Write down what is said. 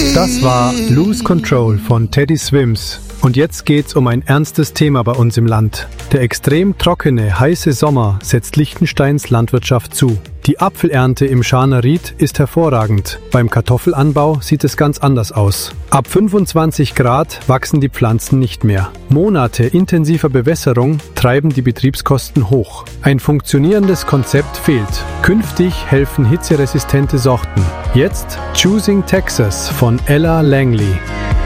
Das war Lose Control von Teddy Swims. Und jetzt geht's um ein ernstes Thema bei uns im Land. Der extrem trockene, heiße Sommer setzt Liechtensteins Landwirtschaft zu. Die Apfelernte im Scharner Ried ist hervorragend. Beim Kartoffelanbau sieht es ganz anders aus. Ab 25 Grad wachsen die Pflanzen nicht mehr. Monate intensiver Bewässerung treiben die Betriebskosten hoch. Ein funktionierendes Konzept fehlt. Künftig helfen hitzeresistente Sorten. Jetzt Choosing Texas von Ella Langley.